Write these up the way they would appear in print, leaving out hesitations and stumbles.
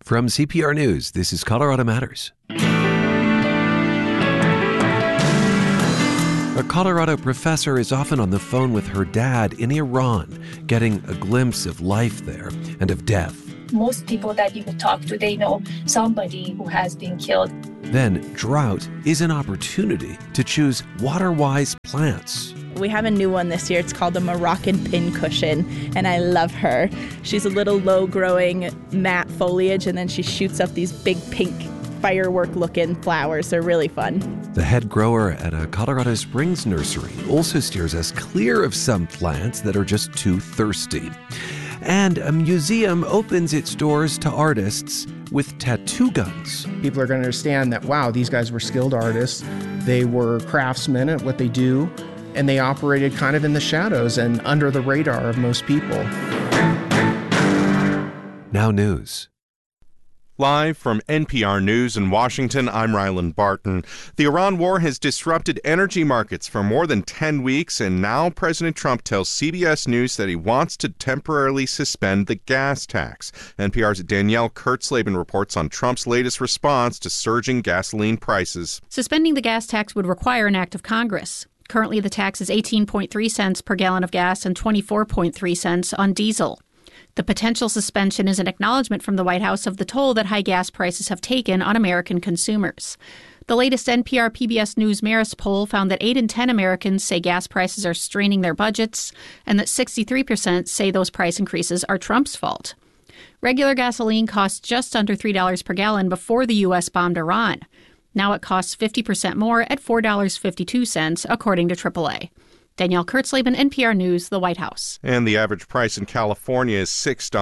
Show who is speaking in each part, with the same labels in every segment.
Speaker 1: From CPR News, this is Colorado Matters. A Colorado professor is often on the phone with her dad in Iran, getting a glimpse of life there and of death.
Speaker 2: Most people that you would talk to, they know somebody who has been killed.
Speaker 1: Then drought is an opportunity to choose water-wise plants.
Speaker 3: We have a new one this year. It's called the Moroccan pincushion, and I love her. She's a little low-growing matte foliage, and then she shoots up these big pink firework-looking flowers. They're really fun.
Speaker 1: The head grower at a Colorado Springs nursery also steers us clear of some plants that are just too thirsty. And a museum opens its doors to artists with tattoo guns.
Speaker 4: People are going to understand that, wow, these guys were skilled artists. They were craftsmen at what they do, and they operated kind of in the shadows and under the radar of most people.
Speaker 1: Now news.
Speaker 5: Live from NPR News in Washington, I'm Ryland Barton. The Iran war has disrupted energy markets for more than 10 weeks, and now President Trump tells CBS News that he wants to temporarily suspend the gas tax. NPR's Danielle Kurtzleben reports on Trump's latest response to surging gasoline prices.
Speaker 6: Suspending the gas tax would require an act of Congress. Currently, the tax is 18.3 cents per gallon of gas and 24.3 cents on diesel. The potential suspension is an acknowledgement from the White House of the toll that high gas prices have taken on American consumers. The latest NPR PBS News Marist poll found that 8 in 10 Americans say gas prices are straining their budgets, and that 63% say those price increases are Trump's fault. Regular gasoline cost just under $3 per gallon before the U.S. bombed Iran. Now it costs 50% more at $4.52, according to AAA. Danielle Kurtzleben, NPR News, the White House.
Speaker 5: And the average price in California is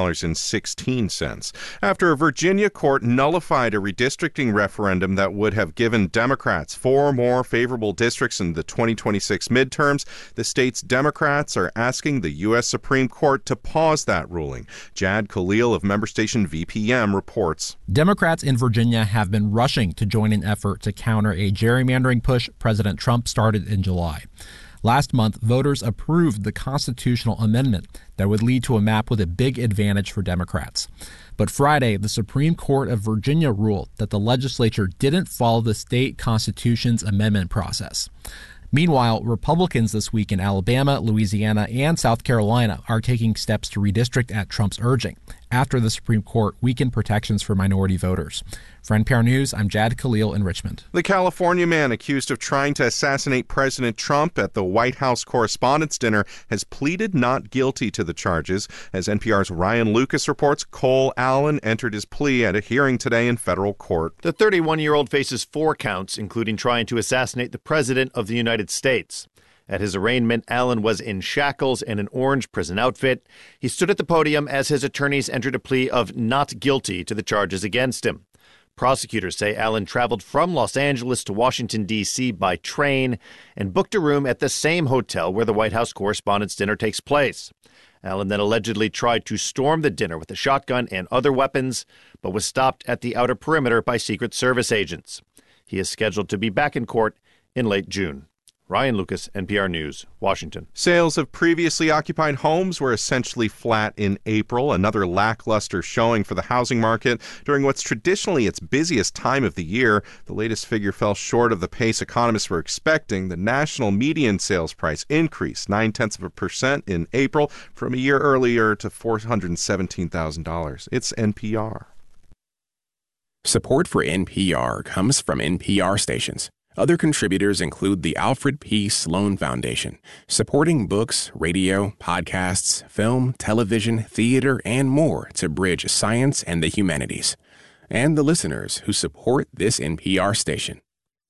Speaker 5: $6.16. After a Virginia court nullified a redistricting referendum that would have given Democrats 4 more favorable districts in the 2026 midterms, the state's Democrats are asking the U.S. Supreme Court to pause that ruling. Jad Khalil of member station VPM reports.
Speaker 7: Democrats in Virginia have been rushing to join an effort to counter a gerrymandering push President Trump started in July. Last month, voters approved the constitutional amendment that would lead to a map with a big advantage for Democrats. But Friday, the Supreme Court of Virginia ruled that the legislature didn't follow the state constitution's amendment process. Meanwhile, Republicans this week in Alabama, Louisiana, and South Carolina are taking steps to redistrict at Trump's urging after the Supreme Court weakened protections for minority voters. For NPR News, I'm Jad Khalil in Richmond.
Speaker 5: The California man accused of trying to assassinate President Trump at the White House Correspondents' Dinner has pleaded not guilty to the charges. As NPR's Ryan Lucas reports, Cole Allen entered his plea at a hearing today in federal court.
Speaker 8: The 31-year-old faces 4 counts, including trying to assassinate the President of the United States. At his arraignment, Allen was in shackles and an orange prison outfit. He stood at the podium as his attorneys entered a plea of not guilty to the charges against him. Prosecutors say Allen traveled from Los Angeles to Washington, D.C. by train and booked a room at the same hotel where the White House Correspondents' Dinner takes place. Allen then allegedly tried to storm the dinner with a shotgun and other weapons, but was stopped at the outer perimeter by Secret Service agents. He is scheduled to be back in court in late June. Ryan Lucas, NPR News, Washington.
Speaker 5: Sales of previously occupied homes were essentially flat in April, another lackluster showing for the housing market during what's traditionally its busiest time of the year. The latest figure fell short of the pace economists were expecting. The national median sales price increased 0.9% in April from a year earlier to $417,000. It's NPR.
Speaker 9: Support for NPR comes from NPR stations. Other contributors include the Alfred P. Sloan Foundation, supporting books, radio, podcasts, film, television, theater, and more to bridge science and the humanities. And the listeners who support this NPR station.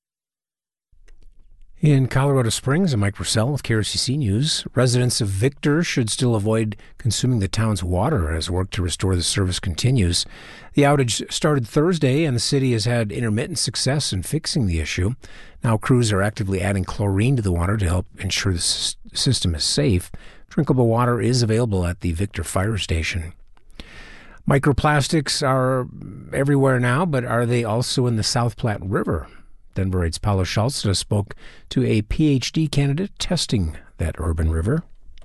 Speaker 10: In Colorado Springs, I'm Mike Purcell with KRCC News. Residents of Victor should still avoid consuming the town's water as work to restore the service continues. The outage started Thursday, and the city has had intermittent success in fixing the issue. Now crews are actively adding chlorine to the water to help ensure the system is safe. Drinkable water is available at the Victor Fire Station. Microplastics are everywhere now, but are they also in the South Platte River? Denver 8's Paolo Schultz spoke to a PhD candidate testing that urban river.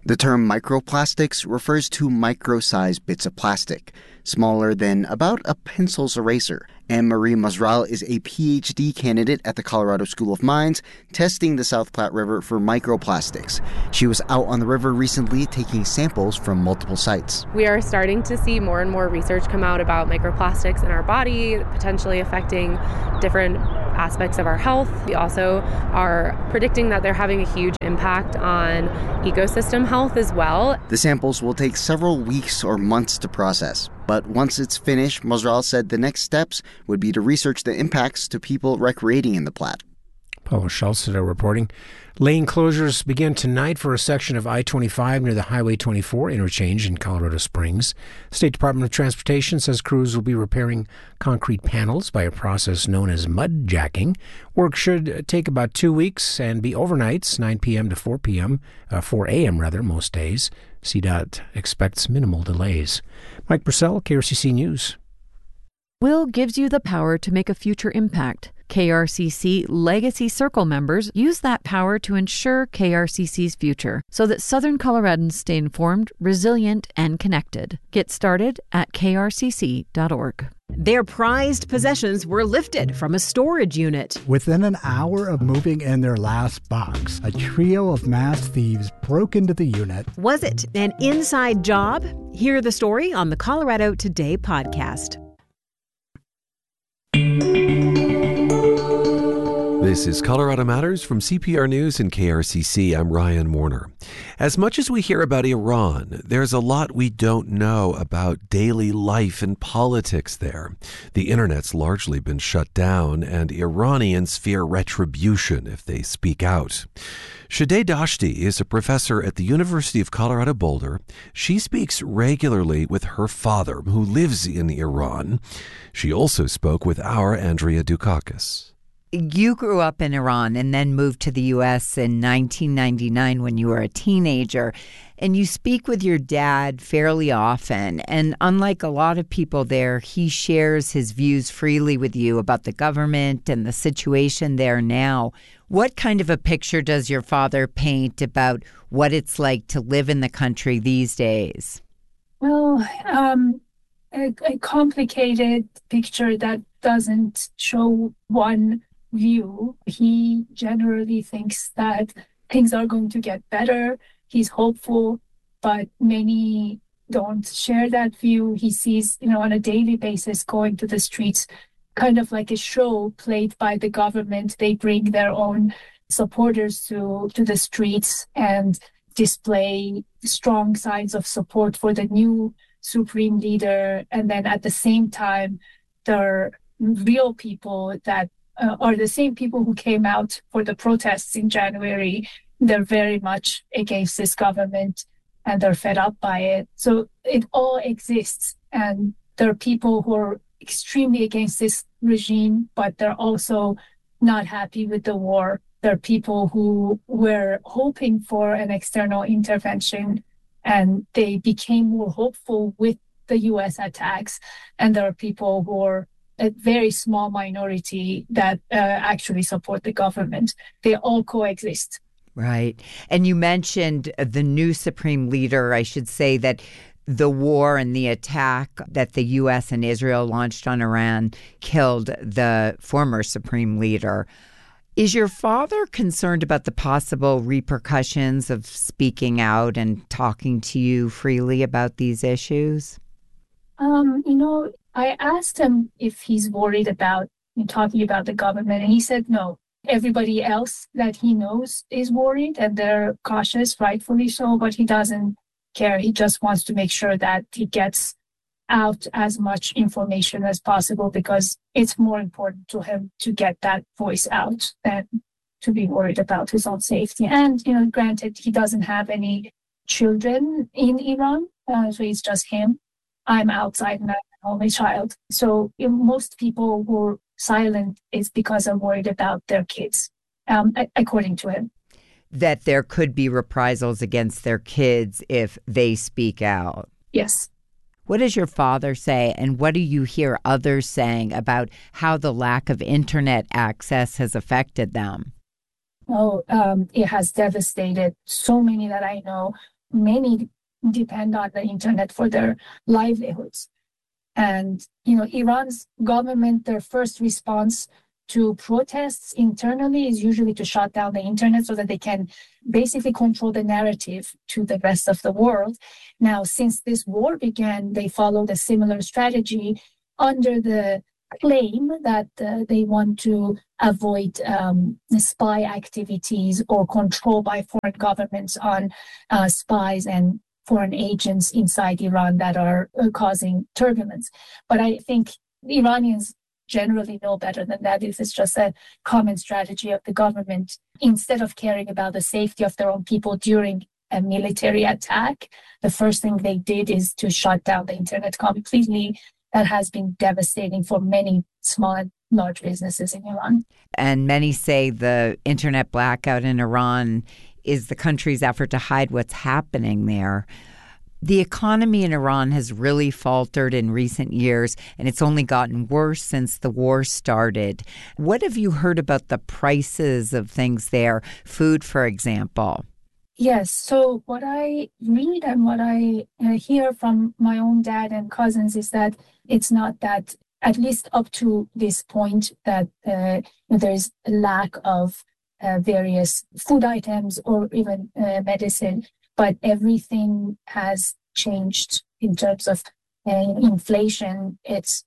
Speaker 11: The term microplastics refers to micro-sized bits of plastic, smaller than about a pencil's eraser. Anne-Marie Mosral is a PhD candidate at the Colorado School of Mines, testing the South Platte River for microplastics. She was out on the river recently taking samples from multiple sites.
Speaker 12: We are starting to see more and more research come out about microplastics in our body, potentially affecting different aspects of our health. We also are predicting that they're having a huge impact on ecosystem health as well.
Speaker 11: The samples will take several weeks or months to process. But once it's finished, Mosral said the next steps would be to research the impacts to people recreating in the Platte.
Speaker 10: Paula Schultzedo reporting. Lane closures begin tonight for a section of I-25 near the Highway 24 interchange in Colorado Springs. State Department of Transportation says crews will be repairing concrete panels by a process known as mud jacking. Work should take about 2 weeks and be overnights, 9 p.m. to 4 a.m. most days. CDOT expects minimal delays. Mike Purcell, KRCC News.
Speaker 13: Will gives you the power to make a future impact. KRCC Legacy Circle members use that power to ensure KRCC's future so that Southern Coloradans stay informed, resilient, and connected. Get started at krcc.org.
Speaker 14: Their prized possessions were lifted from a storage unit.
Speaker 15: Within an hour of moving in their last box, a trio of masked thieves broke into the unit.
Speaker 14: Was it an inside job? Hear the story on the Colorado Today podcast.
Speaker 1: This is Colorado Matters from CPR News and KRCC. I'm Ryan Warner. As much as we hear about Iran, there's a lot we don't know about daily life and politics there. The internet's largely been shut down, and Iranians fear retribution if they speak out. Shadeh Dashti is a professor at the University of Colorado Boulder. She speaks regularly with her father, who lives in Iran. She also spoke with our Andrea Dukakis.
Speaker 16: You grew up in Iran and then moved to the U.S. in 1999 when you were a teenager, and you speak with your dad fairly often. And unlike a lot of people there, he shares his views freely with you about the government and the situation there now. What kind of a picture does your father paint about what it's like to live in the country these days?
Speaker 2: Well, a complicated picture that doesn't show one view. He generally thinks that things are going to get better. He's hopeful, but many don't share that view. He sees, on a daily basis going to the streets, kind of like a show played by the government. They bring their own supporters to the streets and display strong signs of support for the new supreme leader. And then at the same time, there are real people that are the same people who came out for the protests in January. They're very much against this government and they're fed up by it. So it all exists. And there are people who are extremely against this regime, but they're also not happy with the war. There are people who were hoping for an external intervention and they became more hopeful with the U.S. attacks. And there are people who are a very small minority that actually support the government. They all coexist.
Speaker 16: Right. And you mentioned the new supreme leader. I should say that the war and the attack that the U.S. and Israel launched on Iran killed the former supreme leader. Is your father concerned about the possible repercussions of speaking out and talking to you freely about these issues?
Speaker 2: I asked him if he's worried about talking about the government, and he said no. Everybody else that he knows is worried, and they're cautious, rightfully so, but he doesn't care. He just wants to make sure that he gets out as much information as possible because it's more important to him to get that voice out than to be worried about his own safety. And, granted, he doesn't have any children in Iran, so it's just him. I'm outside and I'm an only child. So most people who are silent is because they're worried about their kids, according to him.
Speaker 16: That there could be reprisals against their kids if they speak out.
Speaker 2: Yes.
Speaker 16: What does your father say, and what do you hear others saying about how the lack of internet access has affected them?
Speaker 2: It has devastated so many that I know. many depend on the internet for their livelihoods. And, Iran's government, their first response to protests internally is usually to shut down the internet so that they can basically control the narrative to the rest of the world. Now, since this war began, they followed a similar strategy under the claim that they want to avoid spy activities or control by foreign governments on spies and foreign agents inside Iran that are causing turbulence. But I think the Iranians generally know better than that. This is just a common strategy of the government. Instead of caring about the safety of their own people during a military attack, the first thing they did is to shut down the internet completely. That has been devastating for many small and large businesses in Iran.
Speaker 16: And many say the internet blackout in Iran is the country's effort to hide what's happening there. The economy in Iran has really faltered in recent years, and it's only gotten worse since the war started. What have you heard about the prices of things there, food, for example?
Speaker 2: Yes, so what I read and what I hear from my own dad and cousins is that it's not that, at least up to this point, that there's a lack of various food items or even medicine, but everything has changed in terms of inflation. It's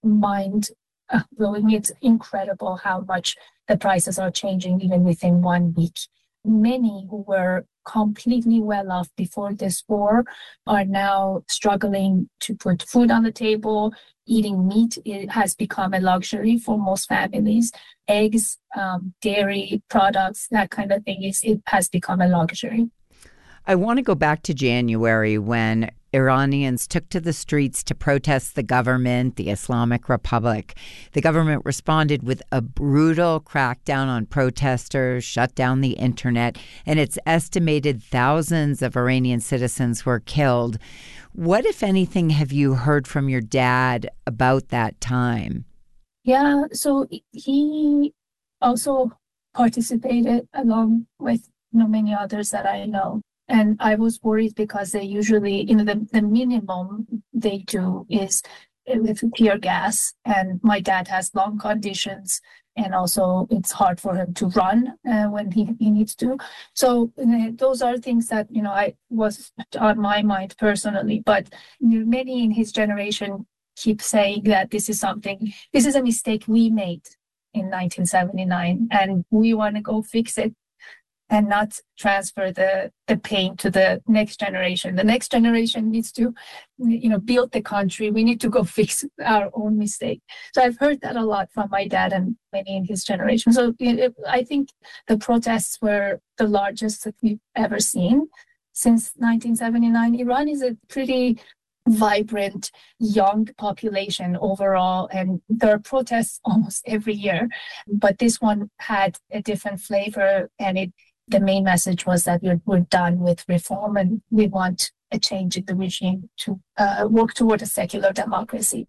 Speaker 2: mind-blowing. It's incredible how much the prices are changing even within 1 week. Many who were completely well off before this war are now struggling to put food on the table. Eating meat, it has become a luxury for most families. Eggs, dairy products, that kind of thing, it has become a luxury.
Speaker 16: I want to go back to January when Iranians took to the streets to protest the government, the Islamic Republic. The government responded with a brutal crackdown on protesters, shut down the internet, and it's estimated thousands of Iranian citizens were killed. What, if anything, have you heard from your dad about that time?
Speaker 2: Yeah, so he also participated along with many others that I know. And I was worried because they usually, the minimum they do is with tear gas. And my dad has lung conditions, and also it's hard for him to run when he needs to. So those are things that, I was on my mind personally. But many in his generation keep saying that this is a mistake we made in 1979, and we want to go fix it and not transfer the pain to the next generation. The next generation needs to, build the country. We need to go fix our own mistake. So I've heard that a lot from my dad and many in his generation. So I think the protests were the largest that we've ever seen since 1979. Iran is a pretty vibrant, young population overall, and there are protests almost every year. But this one had a different flavor, and the main message was that we're done with reform and we want a change in the regime to work toward a secular democracy.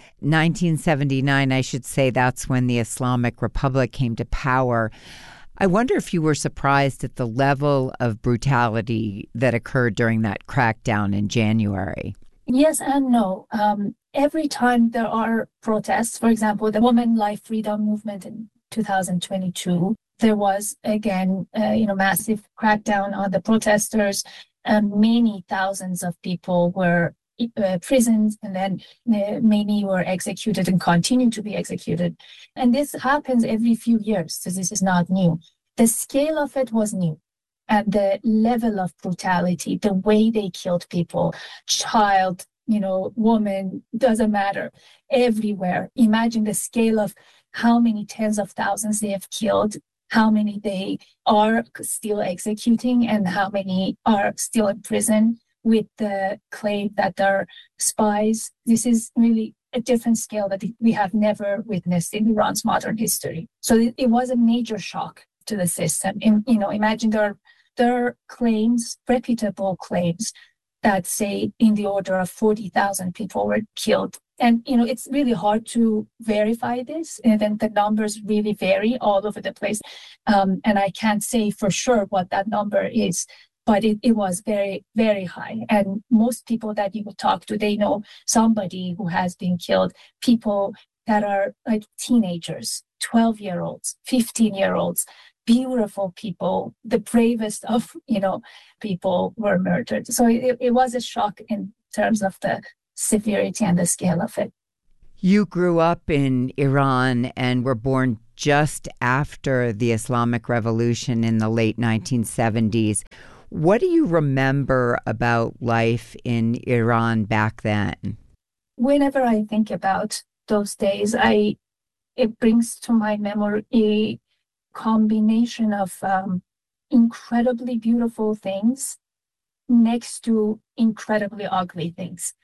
Speaker 16: 1979, I should say, that's when the Islamic Republic came to power. I wonder if you were surprised at the level of brutality that occurred during that crackdown in January.
Speaker 2: Yes and no. Every time there are protests, for example, the Women Life Freedom Movement in 2022, there was, again, massive crackdown on the protesters. Many thousands of people were imprisoned, and then many were executed and continue to be executed. And this happens every few years, so this is not new. The scale of it was new. And the level of brutality, the way they killed people, child, woman, doesn't matter, everywhere. Imagine the scale of how many tens of thousands they have killed, how many they are still executing, and how many are still in prison with the claim that they're spies. This is really a different scale that we have never witnessed in Iran's modern history. So it was a major shock to the system. Imagine there are claims, reputable claims, that say in the order of 40,000 people were killed. And, it's really hard to verify this. And then the numbers really vary all over the place. And I can't say for sure what that number is. but it was very, very high. And most people that you would talk to, they know somebody who has been killed, people that are like teenagers, 12-year-olds, 15-year-olds, beautiful people, the bravest of, people were murdered. So it was a shock in terms of the severity and the scale of it.
Speaker 16: You grew up in Iran and were born just after the Islamic Revolution in the late 1970s. What do you remember about life in Iran back then?
Speaker 2: Whenever I think about those days, it brings to my memory a combination of incredibly beautiful things next to incredibly ugly things.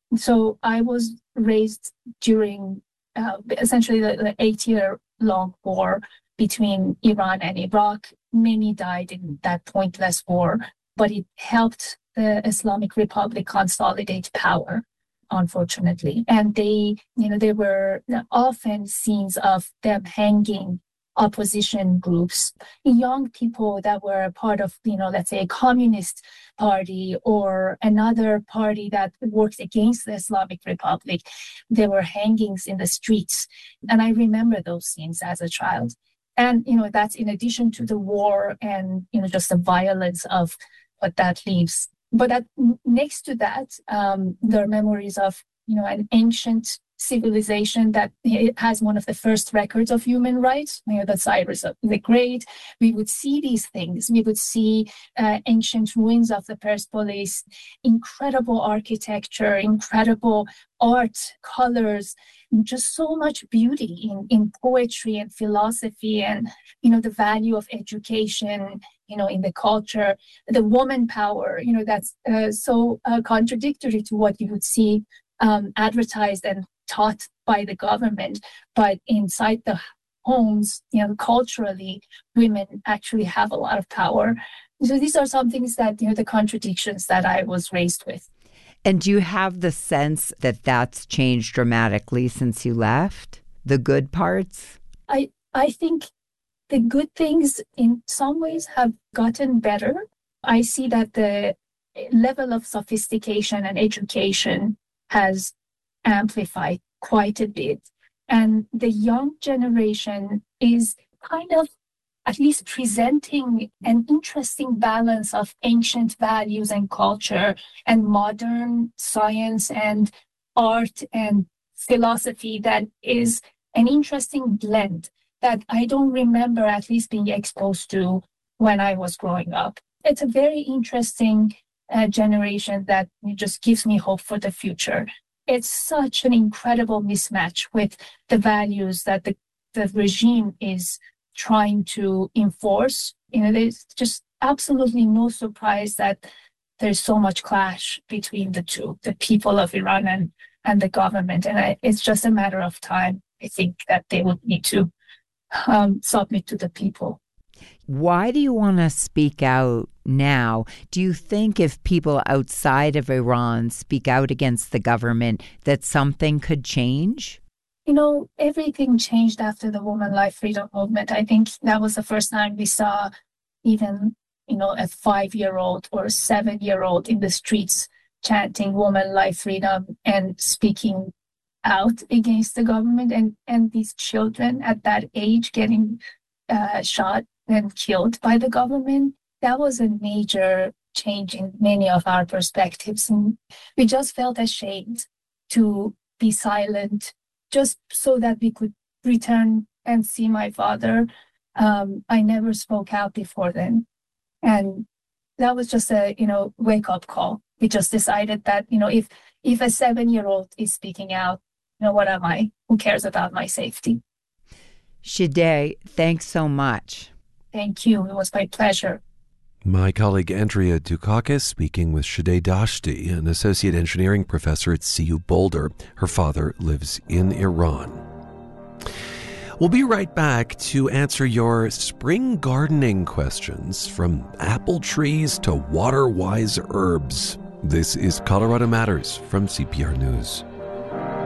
Speaker 2: So I was raised during essentially the 8-year-long war between Iran and Iraq. Many died in that pointless war, but it helped the Islamic Republic consolidate power, unfortunately. And there were often scenes of them hanging opposition groups, young people that were part of, let's say a communist party or another party that worked against the Islamic Republic. There were hangings in the streets. And I remember those scenes as a child. And, that's in addition to the war and, just the violence of what that leaves. But next to that, there are memories of, an ancient civilization that it has one of the first records of human rights, the Cyrus the Great. We would see these things. We would see ancient ruins of the Persepolis, incredible architecture, incredible art, colors, just so much beauty in poetry and philosophy and, the value of education, in the culture, the woman power, that's so contradictory to what you would see advertised and taught by the government, but inside the homes, culturally, women actually have a lot of power. So these are some things that, the contradictions that I was raised with.
Speaker 16: And do you have the sense that that's changed dramatically since you left? The good parts?
Speaker 2: I think the good things in some ways have gotten better. I see that the level of sophistication and education has amplified quite a bit. And the young generation is kind of at least presenting an interesting balance of ancient values and culture and modern science and art and philosophy that is an interesting blend that I don't remember at least being exposed to when I was growing up. It's a very interesting generation that just gives me hope for the future. It's such an incredible mismatch with the values that the regime is trying to enforce. There's just absolutely no surprise that there's so much clash between the two, the people of Iran and the government. And it's just a matter of time, I think, that they would need to submit to the people.
Speaker 16: Why do you want to speak out now? Do you think if people outside of Iran speak out against the government that something could change?
Speaker 2: Everything changed after the Women Life Freedom Movement. I think that was the first time we saw even, a 5-year-old or a 7-year-old in the streets chanting Women Life Freedom and speaking out against the government, and these children at that age getting shot and killed by the government. That was a major change in many of our perspectives. And we just felt ashamed to be silent just so that we could return and see my father. I never spoke out before then. And that was just a, wake-up call. We just decided that, if a 7-year-old is speaking out, what am I? Who cares about my safety?
Speaker 16: Shideh, thanks so much.
Speaker 2: Thank you. It was my pleasure.
Speaker 1: My colleague Andrea Dukakis speaking with Shideh Dashti, an associate engineering professor at CU Boulder. Her father lives in Iran. We'll be right back to answer your spring gardening questions, from apple trees to water-wise herbs. This is Colorado Matters from CPR News.